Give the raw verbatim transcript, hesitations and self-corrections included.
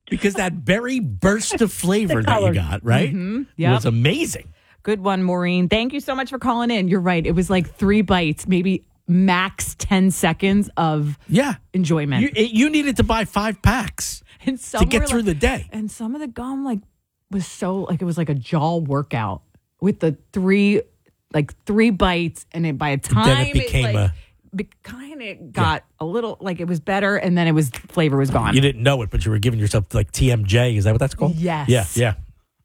Because that berry burst of flavor that you got, right, mm-hmm. yep. was amazing. Good one, Maureen. Thank you so much for calling in. You're right. It was like three bites, maybe max ten seconds of yeah. enjoyment. You, you needed to buy five packs and to get through like, the day. And some of the gum like was so like it was like a jaw workout with the three like three bites, and it by a time then it became it, like, a be, kind of got yeah. a little like it was better, and then it was flavor was gone. You didn't know it, but you were giving yourself like T M J. Is that what that's called? Yes. Yeah. Yeah.